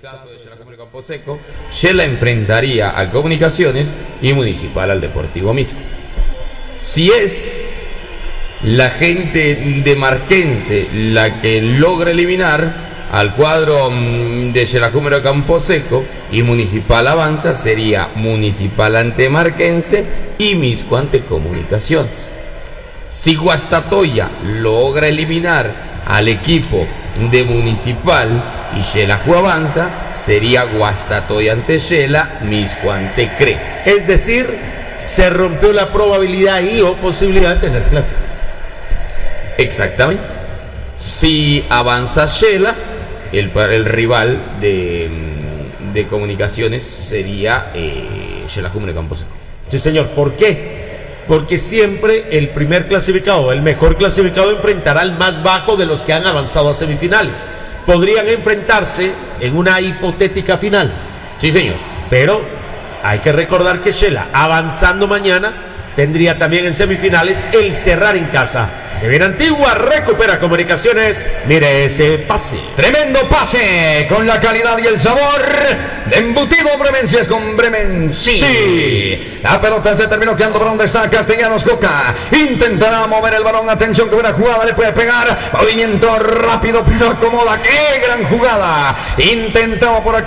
Caso de Shela Cumbre Camposeco, Shela enfrentaría a Comunicaciones y Municipal al Deportivo Misco. Si es la gente de Marquense la que logra eliminar al cuadro de Shela Cumbre Camposeco y Municipal avanza, sería Municipal ante Marquense y Misco ante Comunicaciones. Si Guastatoya logra eliminar al equipo de Municipal y Xelajú avanza, sería Guastatoya ante Shela, Misco ante CRE. Es decir, se rompió la probabilidad y o posibilidad de tener clásico. Exactamente. Si avanza Shela, el rival de Comunicaciones sería Xelajú Camposeco. Sí, señor. ¿Por qué? Porque siempre el primer clasificado, el mejor clasificado, enfrentará al más bajo de los que han avanzado a semifinales. Podrían enfrentarse en una hipotética final. Sí, señor. Pero hay que recordar que Shela, avanzando mañana, tendría también en semifinales el cerrar en casa. Se viene Antigua, recupera Comunicaciones. Mire ese pase. Tremendo pase con la calidad y el sabor de embutido Bremen. Si es con Bremen, sí. La pelota se terminó quedando para donde está Castellanos Coca. Intentará mover el balón. Atención que buena jugada, le puede pegar. Movimiento rápido, pero acomoda. ¡Qué gran jugada! Intentaba por aquí